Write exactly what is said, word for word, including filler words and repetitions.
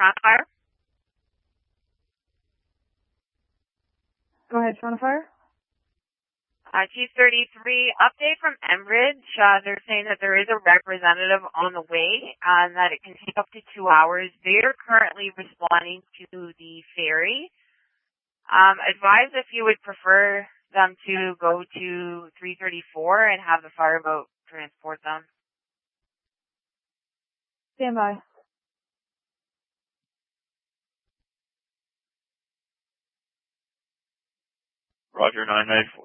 Toronto Fire. Go ahead, Toronto Fire. Uh, Chief thirty-three, update from Enbridge. Uh, they're saying that there is a representative on the way and that it can take up to two hours. They're currently responding to the ferry. Um, advise if you would prefer them to go to three thirty-four and have the fireboat transport them. Stand by. Roger, nine nine four.